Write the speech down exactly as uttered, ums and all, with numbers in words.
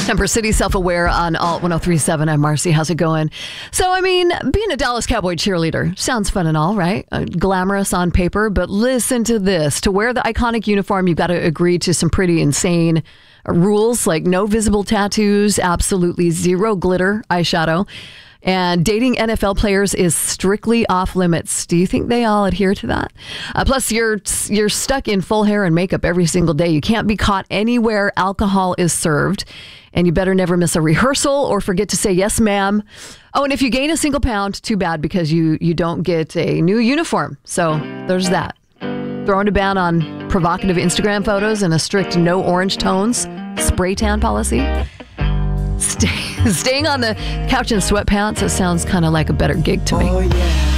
Ember City Self-Aware on Alt one oh three point seven. I'm Marcy. How's it going? So, I mean, being a Dallas Cowboy cheerleader sounds fun and all, right? Uh, glamorous on paper, but listen to this. To wear the iconic uniform, you've got to agree to some pretty insane uh, rules, like no visible tattoos, absolutely zero glitter eyeshadow, and dating N F L players is strictly off limits. Do you think they all adhere to that? Uh, plus, you're you're stuck in full hair and makeup every single day. You can't be caught anywhere alcohol is served. And you better never miss a rehearsal or forget to say yes, ma'am. Oh, and if you gain a single pound, too bad, because you, you don't get a new uniform. So there's that. Throwing a ban on provocative Instagram photos and a strict no orange tones spray tan policy. Stay, staying on the couch in sweatpants, it sounds kind of like a better gig to me. Oh, yeah.